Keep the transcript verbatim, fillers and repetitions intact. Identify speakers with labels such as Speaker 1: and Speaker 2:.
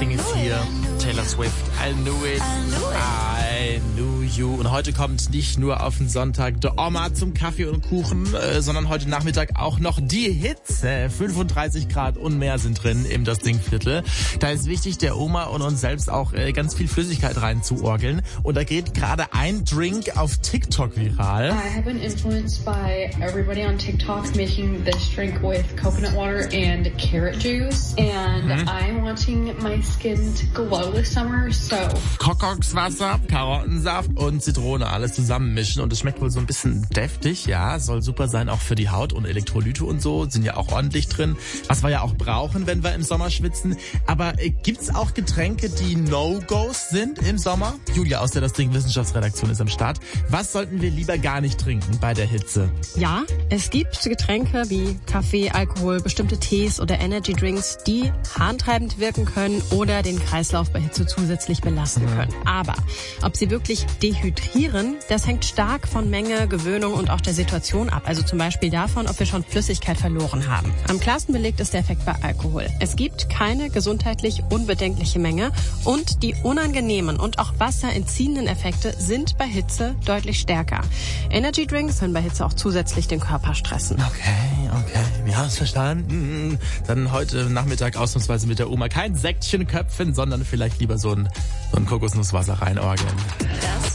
Speaker 1: Ding ist hier. Taylor Swift, I knew it, I knew you. Und heute kommt nicht nur auf den Sonntag der Oma zum Kaffee und Kuchen, äh, sondern heute Nachmittag auch noch die Hitze. fünfunddreißig Grad und mehr sind drin im Das Ding Viertel. Da ist wichtig, der Oma und uns selbst auch äh, ganz viel Flüssigkeit reinzuorgeln. Und da geht gerade ein Drink auf TikTok viral.
Speaker 2: I have been influenced by everybody on TikTok making this drink with coconut water and carrot juice. And mhm. I'm wanting my skin to glow this summer, so.
Speaker 1: Kokokswasser, Karottensaft und Zitrone, alles zusammenmischen. Und es schmeckt wohl so ein bisschen deftig, ja. Soll super sein, auch für die Haut, und Elektrolyte und so sind ja auch ordentlich drin. Was wir ja auch brauchen, wenn wir im Sommer schwitzen. Aber äh, gibt's auch Getränke, die No-Gos sind im Sommer? Julia aus der Das Ding Wissenschaftsredaktion ist am Start. Was sollten wir lieber gar nicht trinken bei der Hitze?
Speaker 3: Ja, es gibt Getränke wie Kaffee, Alkohol, bestimmte Tees oder Energy Drinks, die harntreibend wirken können oder den Kreislauf bei Hitze zusätzlich belasten können. Aber ob sie wirklich dehydrieren, das hängt stark von Menge, Gewöhnung und auch der Situation ab. Also zum Beispiel davon, ob wir schon Flüssigkeit verloren haben. Am klarsten belegt ist der Effekt bei Alkohol. Es gibt keine gesundheitlich unbedenkliche Menge und die unangenehmen und auch wasserentziehenden Effekte sind bei Hitze deutlich stärker. Energy Drinks können bei Hitze auch zusätzlich den Körper stressen.
Speaker 1: Okay, okay, wir haben es verstanden. Dann heute Nachmittag ausnahmsweise mit der Oma kein Säckchen köpfen, sondern vielleicht lieber so ein, so ein Kokosnusswasser reinorgeln.
Speaker 4: Das